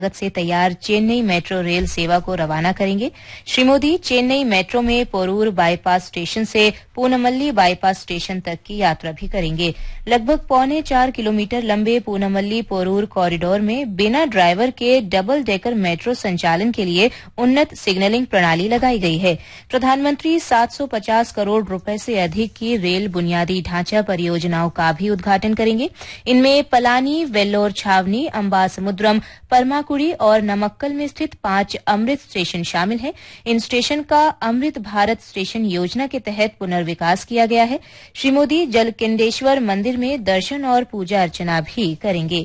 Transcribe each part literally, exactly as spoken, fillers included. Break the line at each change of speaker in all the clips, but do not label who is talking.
से तैयार Chennai metro rail सेवा को रवाना करेंगे। श्री मोदी चेन्नई मेट्रो में पोरूर बाईपास स्टेशन से पूनमल्ली बाईपास स्टेशन तक की यात्रा भी करेंगे। लगभग पौने चार किलोमीटर लंबे पूनमल्ली पोरूर कॉरिडोर में बिना ड्राइवर के डबल डेकर मेट्रो संचालन के लिए उन्नत सिग्नलिंग प्रणाली लगाई गई है। प्रधानमंत्री सात सौ पचास करोड़ रुपए से अधिक की रेल बुनियादी ढांचा परियोजनाओं का भी उद्घाटन करेंगे। इनमें पलानी, वेल्लोर छावनी, अंबासमुद्रम, परमाकुड़ी और नमक्कल में स्थित पांच अमृत स्टेशन शामिल हैं। इन स्टेशन का अमृत भारत स्टेशन योजना के तहत पुनर्विकास किया गया है। श्री मोदी जलकिंडेश्वर मंदिर में दर्शन और पूजा अर्चना भी करेंगे।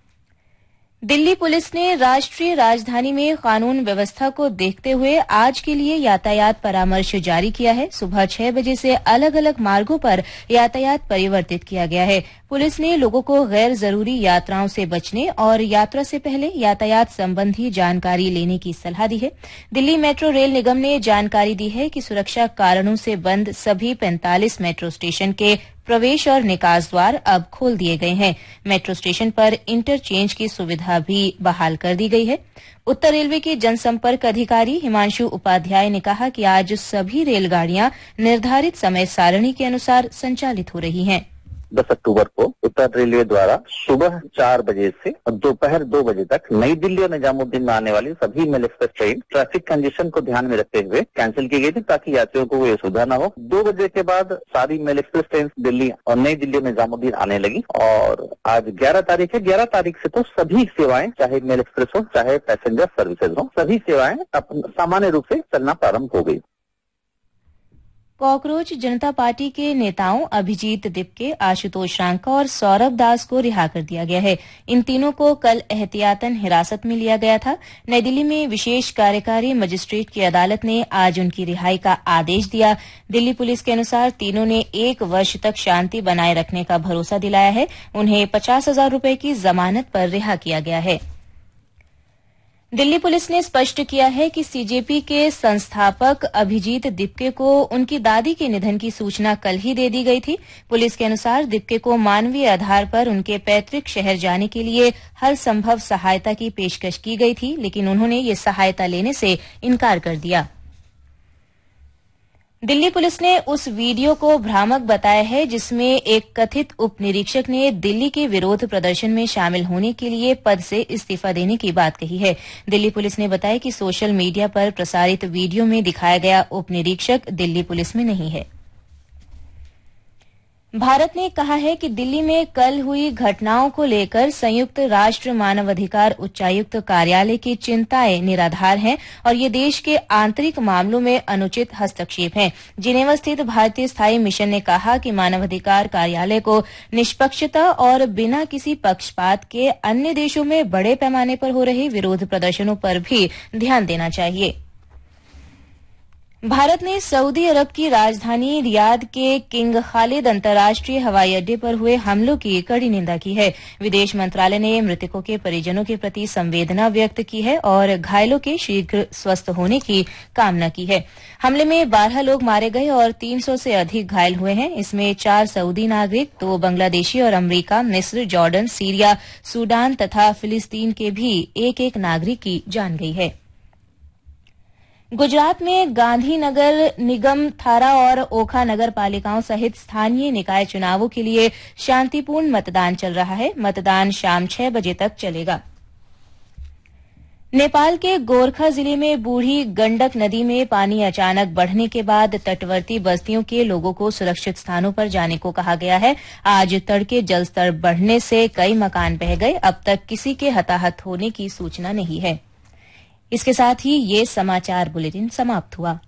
दिल्ली पुलिस ने राष्ट्रीय राजधानी में कानून व्यवस्था को देखते हुए आज के लिए यातायात परामर्श जारी किया है। सुबह छह बजे से अलग अलग मार्गों पर यातायात परिवर्तित किया गया है। पुलिस ने लोगों को गैर जरूरी यात्राओं से बचने और यात्रा से पहले यातायात संबंधी जानकारी लेने की सलाह दी है। दिल्ली मेट्रो रेल निगम ने जानकारी दी है कि सुरक्षा कारणों से बंद सभी पैंतालीस मेट्रो स्टेशन के प्रवेश और निकास द्वार अब खोल दिए गए हैं। मेट्रो स्टेशन पर इंटरचेंज की सुविधा भी बहाल कर दी गई है। उत्तर रेलवे के जनसंपर्क अधिकारी हिमांशु उपाध्याय ने कहा कि आज सभी रेलगाड़ियां निर्धारित समय सारणी के अनुसार संचालित हो रही हैं।
दस अक्टूबर को उत्तर रेलवे द्वारा सुबह चार बजे से दोपहर दो बजे तक नई दिल्ली और निजामुद्दीन में आने वाली सभी mail express train traffic condition को ध्यान में रखते हुए कैंसिल की गई थी, ताकि यात्रियों को कोई असुविधा न हो। दो बजे के बाद सारी मेल एक्सप्रेस ट्रेन दिल्ली और नई दिल्ली और निजामुद्दीन आने लगी और आज ग्यारह तारीख है। ग्यारह तारीख से तो सभी सेवाएं, चाहे मेल एक्सप्रेस हो चाहे पैसेंजर सर्विसेज हो, सभी सेवाएं सामान्य रूप से चलना प्रारंभ हो गई।
कॉकरोच जनता पार्टी के नेताओं अभिजीत दिपके, आशुतोष रांका और सौरभ दास को रिहा कर दिया गया है। इन तीनों को कल एहतियातन हिरासत में लिया गया था। नई दिल्ली में विशेष कार्यकारी मजिस्ट्रेट की अदालत ने आज उनकी रिहाई का आदेश दिया। दिल्ली पुलिस के अनुसार तीनों ने एक वर्ष तक शांति बनाए रखने का भरोसा दिलाया है। उन्हें पचास हजार रूपये की जमानत पर रिहा किया गया है। दिल्ली पुलिस ने स्पष्ट किया है कि सीजेपी के संस्थापक अभिजीत दिपके को उनकी दादी के निधन की सूचना कल ही दे दी गई थी। पुलिस के अनुसार दिपके को मानवीय आधार पर उनके पैतृक शहर जाने के लिए हर संभव सहायता की पेशकश की गई थी, लेकिन उन्होंने ये सहायता लेने से इनकार कर दिया। दिल्ली पुलिस ने उस वीडियो को भ्रामक बताया है जिसमें एक कथित उप निरीक्षक ने दिल्ली के विरोध प्रदर्शन में शामिल होने के लिए पद से इस्तीफा देने की बात कही है। दिल्ली पुलिस ने बताया कि सोशल मीडिया पर प्रसारित वीडियो में दिखाया गया उप निरीक्षक दिल्ली पुलिस में नहीं है। भारत ने कहा है कि दिल्ली में कल हुई घटनाओं को लेकर संयुक्त राष्ट्र मानवाधिकार उच्चायुक्त कार्यालय की चिंताएं निराधार हैं और ये देश के आंतरिक मामलों में अनुचित हस्तक्षेप हैं। जिनेवा स्थित भारतीय स्थायी मिशन ने कहा कि मानवाधिकार कार्यालय को निष्पक्षता और बिना किसी पक्षपात के अन्य देशों में बड़े पैमाने पर हो रहे विरोध प्रदर्शनों पर भी ध्यान देना चाहिए। भारत ने सऊदी अरब की राजधानी रियाद के किंग खालिद अंतर्राष्ट्रीय हवाई अड्डे पर हुए हमलों की कड़ी निंदा की है। विदेश मंत्रालय ने मृतकों के परिजनों के प्रति संवेदना व्यक्त की है और घायलों के शीघ्र स्वस्थ होने की कामना की है। हमले में बारह लोग मारे गए और तीन सौ से अधिक घायल हुए हैं। इसमें चार सऊदी नागरिक, दो बांग्लादेशी और अमरीका, मिस्र, जॉर्डन, सीरिया, सूडान तथा फिलिस्तीन के भी एक एक नागरिक की जान गई है। गुजरात में गांधीनगर निगम, थारा और ओखा नगर पालिकाओं सहित स्थानीय निकाय चुनावों के लिए शांतिपूर्ण मतदान चल रहा है। मतदान शाम छह बजे तक चलेगा। नेपाल के गोरखा जिले में बूढ़ी गंडक नदी में पानी अचानक बढ़ने के बाद तटवर्ती बस्तियों के लोगों को सुरक्षित स्थानों पर जाने को कहा गया है। आज तड़के जलस्तर बढ़ने से कई मकान बह गए। अब तक किसी के हताहत होने की सूचना नहीं है। इसके साथ ही ये समाचार बुलेटिन समाप्त हुआ।